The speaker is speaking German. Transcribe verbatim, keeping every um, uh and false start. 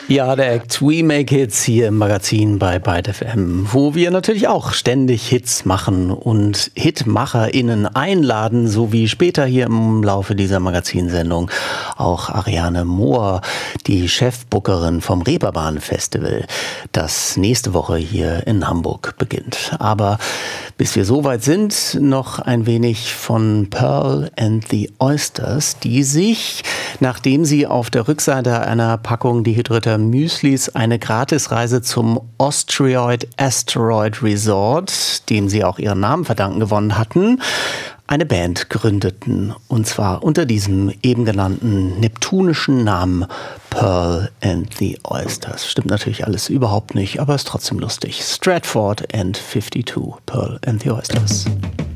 Ja, der Act We Make Hits hier im Magazin bei Byte F M, wo wir natürlich auch ständig Hits machen und HitmacherInnen einladen, so wie später hier im Laufe dieser Magazinsendung auch Ariane Mohr, die Chefbookerin vom Reeperbahn Festival, das nächste Woche hier in Hamburg beginnt. Aber bis wir soweit sind, noch ein wenig von Pearl and the Oysters, die sich, nachdem sie auf der Rückseite einer Packung dehydrierter Müslis eine Gratisreise zum Austrioid Asteroid Resort, dem sie auch ihren Namen verdanken, gewonnen hatten, eine Band gründeten. Und zwar unter diesem eben genannten neptunischen Namen Pearl and the Oysters. Stimmt natürlich alles überhaupt nicht, aber ist trotzdem lustig. Stratford and fifty-two, Pearl and the Oysters.